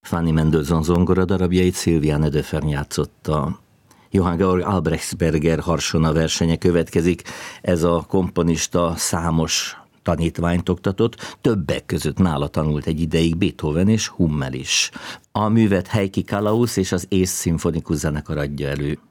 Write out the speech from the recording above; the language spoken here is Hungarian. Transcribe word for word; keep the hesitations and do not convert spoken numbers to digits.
Fanny Mendelssohn zongoradarabjait Sylviane Döfern játszotta. Johann Georg Albrechtsberger harsona versenye következik. Ez a komponista számos tanítványt oktatott, többek között nála tanult egy ideig Beethoven és Hummel is. A művet Heikki Kalausz és az Ész szimfonikus zenekar adja elő.